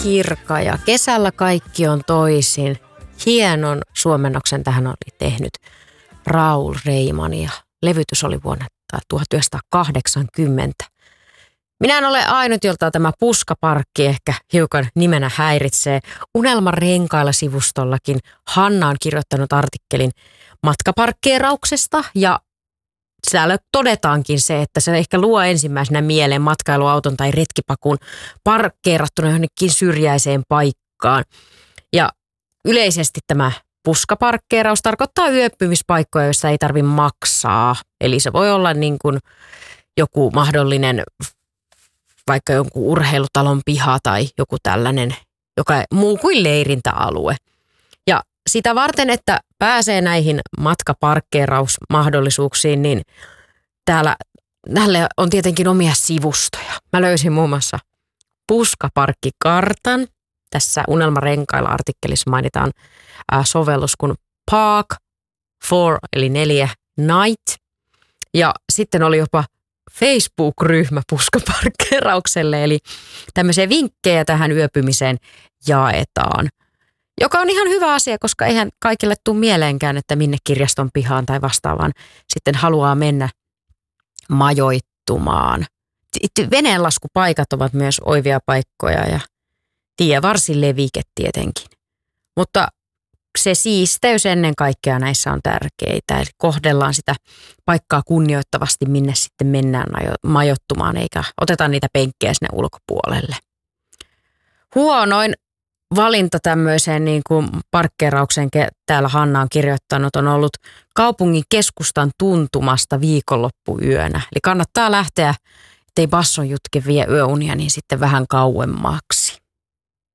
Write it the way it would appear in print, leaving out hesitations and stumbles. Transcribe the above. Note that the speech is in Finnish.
Kirka ja kesällä kaikki on toisin. Hienon suomennoksen tähän oli tehnyt Raul Reiman ja levytys oli vuonna 1980. Minä en ole ainut, jolta tämä puskaparkki ehkä hiukan nimenä häiritsee. Unelman renkailla sivustollakin Hanna on kirjoittanut artikkelin matkaparkkeerauksesta ja siellä todetaankin se, että se ehkä luo ensimmäisenä mieleen matkailuauton tai retkipakun parkkeerattuna johonkin syrjäiseen paikkaan. Ja yleisesti tämä puskaparkkeeraus tarkoittaa yöpymispaikkoja, joissa ei tarvitse maksaa. Eli se voi olla niin kuin joku mahdollinen vaikka jonkun urheilutalon piha tai joku tällainen, joka muu kuin leirintäalue. Ja sitä varten, että pääsee näihin matkaparkkeerausmahdollisuuksiin, niin täällä on tietenkin omia sivustoja. Mä löysin muun muassa puskaparkkikartan. Tässä Unelmarenkailla artikkelissa mainitaan sovellus kuin Park 4 eli 4 Night. Ja sitten oli jopa Facebook-ryhmä puskaparkkeeraukselle, eli tämmöisiä vinkkejä tähän yöpymiseen jaetaan. Joka on ihan hyvä asia, koska eihän kaikille tule mieleenkään, että minne kirjaston pihaan tai vastaavaan sitten haluaa mennä majoittumaan. Veneenlaskupaikat ovat myös oivia paikkoja ja tievarsin levike tietenkin. Mutta se siisteys ennen kaikkea näissä on tärkeitä. Eli kohdellaan sitä paikkaa kunnioittavasti, minne sitten mennään majoittumaan, eikä oteta niitä penkkejä sinne ulkopuolelle. Huonoin valinta tämmöiseen niin kuin parkkeeraukseen, täällä Hanna on kirjoittanut, on ollut kaupungin keskustan tuntumasta viikonloppuyönä. Eli kannattaa lähteä, ettei basson jutke vie yöunia, niin sitten vähän kauemmaksi.